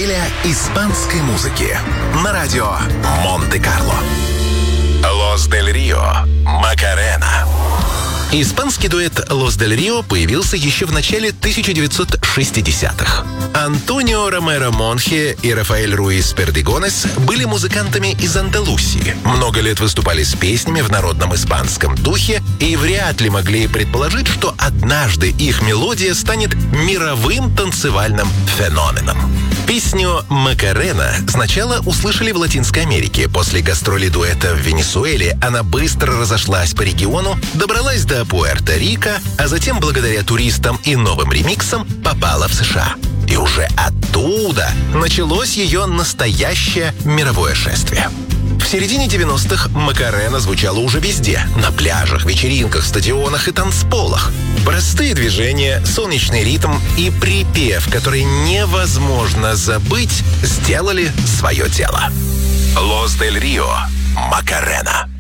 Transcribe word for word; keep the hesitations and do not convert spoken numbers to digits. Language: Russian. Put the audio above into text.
неделя испанской музыки на радио Монте-Карло. Лос Дель Рио, Макарена. Испанский дуэт «Лос Дель Рио» появился еще в начале тысяча девятьсот шестидесятых. Антонио Ромеро Монхе и Рафаэль Руис Пердигонес были музыкантами из Андалусии. Много лет выступали с песнями в народном испанском духе и вряд ли могли предположить, что однажды их мелодия станет мировым танцевальным феноменом. Песню «Макарена» сначала услышали в Латинской Америке. После гастролей дуэта в Венесуэле она быстро разошлась по региону, добралась до Пуэрто-Рико, а затем, благодаря туристам и новым ремиксам, попала в США. И уже оттуда началось ее настоящее мировое шествие. В середине девяностых «Макарена» звучала уже везде – на пляжах, вечеринках, стадионах и танцполах. Простые движения, солнечный ритм и припев, который невозможно забыть, сделали свое дело. «Лос Дель Рио», «Макарена».